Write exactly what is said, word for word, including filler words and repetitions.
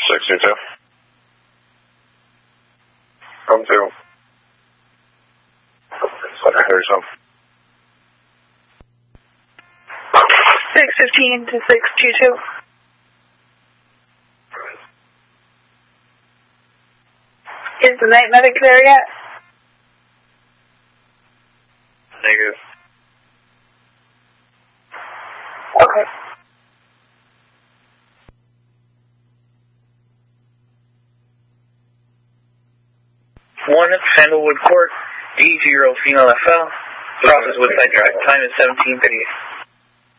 six two two. Come to. seven thirty-seven. six fifteen to six two two. Is the night medic there yet? Negative. Okay. One Sandalwood Court, D zero female F L. Process Woodside Drive. Time is seventeen thirty-eight.